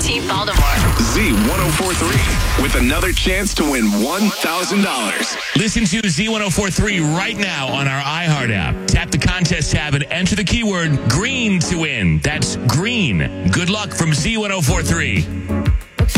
14 Baltimore. Z1043 with another chance to win $1,000. Listen to Z1043 right now on our iHeart app. Tap the contest tab and enter the keyword green to win. That's green. Good luck from Z1043.